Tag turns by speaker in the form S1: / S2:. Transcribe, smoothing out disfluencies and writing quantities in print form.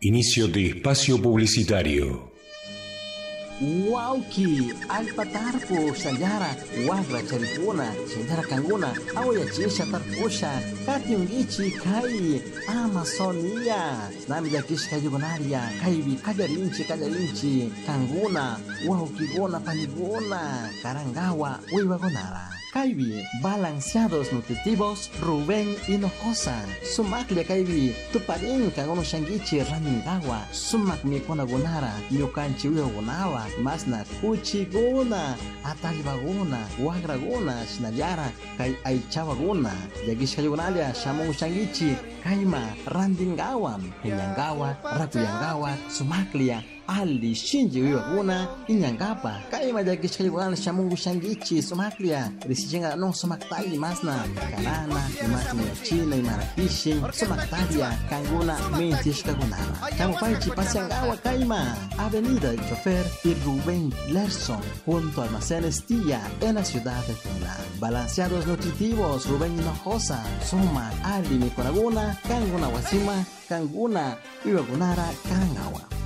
S1: Inicio de espacio publicitario.
S2: Wauki, alpatarpo, shayara, wagra, charipuna, shayara kanguna, aoyachisha tarpusha, katiungichi, kai, Amazonia, nami yakish kayugonaria, kaibi, kajarinchi, kanguna, waukigona, panigona, karangawa, wiwagonara. Kaibi, balanceados nutritivos, Rubén Hinojosa. Sumaklia Kaibi, Tuparin, Kagono Shangichi, Raningawa, Sumak Mikona Gonara, Nyokanchi Gonawa, Masna Kuchi Gona, Atalibagona, Wagragona, Shinayara, Kai Aichawagona, Yagishkayogonalia, Shamu Shangichi, Kaima, Randingawa, Inyangawa, Rakuyangawa, Sumaklia, Ali Shinji Waguna, Inyangapa, Kaima Yagishkayogonalia, Shamu Shangichi, Sumaklia, Risichenga no Sumaktali Masna, Karana, Imatni China, Imarapishi, Sumaktalia, Kanguna, Mentishka Gonara. Camupaichi, Pasiangawa, Kaima, Avenida del Chofer y Rubén Lerson, junto a Almacenes Tía, en la ciudad de Tula. Balanceados nutritivos, Rubén Hinojosa, Suma, Ali Mikonaguna, Kanguna Wasima, Kanguna, Iwagunara, Karangawa.